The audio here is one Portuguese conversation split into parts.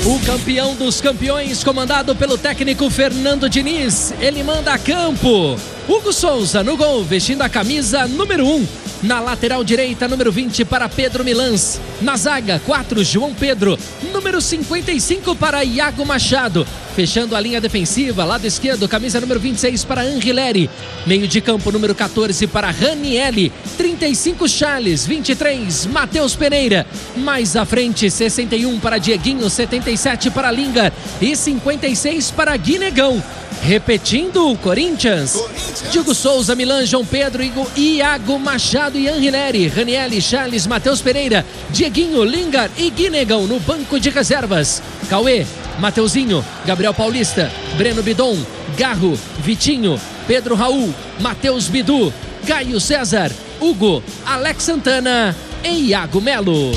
O campeão dos campeões, comandado pelo técnico Fernando Diniz, ele manda a campo. Hugo Souza no gol, vestindo a camisa número 1. Na lateral direita, número 20 para Pedro Milans. Na zaga, 4, João Pedro. Número 55 para Iago Machado. Fechando a linha defensiva, lado esquerdo, camisa número 26 para Angileri. Meio de campo, número 14 para Ranielli. 35, Charles. 23, Matheus Pereira. Mais à frente, 61 para Dieguinho. 77 para Lingard. E 56 para Guinegão. Repetindo o Corinthians. Diego Souza, Milan, João Pedro, Iago Machado e Angileri. Ranielli, Charles, Matheus Pereira, Dieguinho, Lingard e Guinegão no banco de reservas. Cauê, Mateuzinho, Gabriel Paulista, Breno Bidon, Garro, Vitinho, Pedro Raul, Matheus Bidu, Caio César, Hugo, Alex Santana e Iago Melo.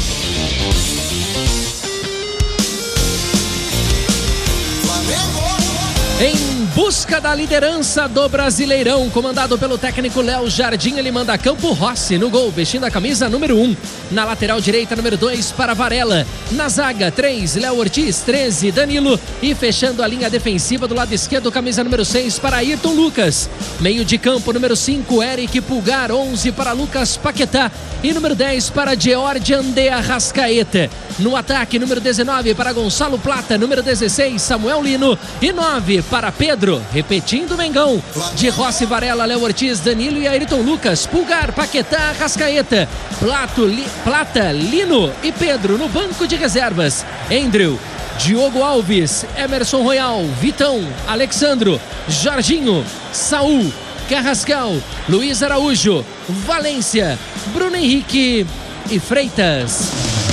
Em busca da liderança do Brasileirão, comandado pelo técnico Léo Jardim, ele manda a campo Rossi no gol, vestindo a camisa número 1. Na lateral direita, número 2 para Varela. Na zaga, 3, Léo Ortiz, 13, Danilo. E fechando a linha defensiva do lado esquerdo, camisa número 6 para Ayrton Lucas. Meio de campo, número 5, Eric Pulgar, 11 para Lucas Paquetá. E número 10 para Georgian de Arrascaeta. No ataque, número 19 para Gonçalo Plata, número 16, Samuel Lino. E 9 para Pedro, repetindo o Mengão. De Rossi, Varela, Léo Ortiz, Danilo e Ayrton Lucas. Pulgar, Paquetá, Arrascaeta. Plata, Lino e Pedro no banco de reservas. Andrew, Diogo Alves, Emerson Royal, Vitão, Alexandro, Jorginho, Saul, Carrascal, Luiz Araújo, Valência, Bruno Henrique e Freitas.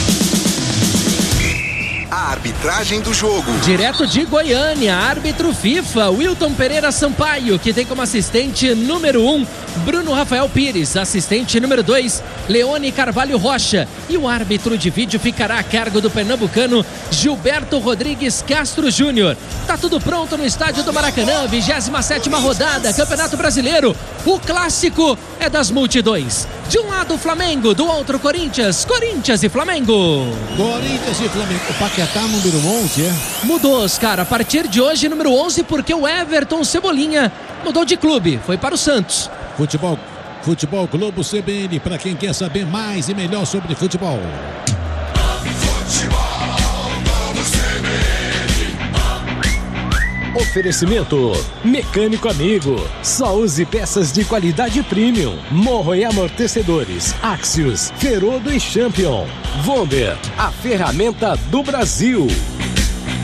A arbitragem do jogo. Direto de Goiânia, árbitro FIFA, Wilton Pereira Sampaio, que tem como assistente número 1, Bruno Rafael Pires, assistente número 2, Leone Carvalho Rocha. E o árbitro de vídeo ficará a cargo do pernambucano Gilberto Rodrigues Castro Júnior. Tá tudo pronto no estádio do Maracanã, 27ª rodada, Campeonato Brasileiro. O clássico é das multidões. De um lado Flamengo, do outro Corinthians e Flamengo. Corinthians e Flamengo. O Paquetá número 11, é? Mudou, Oscar, a partir de hoje número 11, porque o Everton Cebolinha mudou de clube, foi para o Santos. Futebol Globo CBN, para quem quer saber mais e melhor sobre futebol. Oferecimento Mecânico Amigo. Só use peças de qualidade premium. Morro e amortecedores. Axios, Ferodo e Champion. Vonder, a ferramenta do Brasil.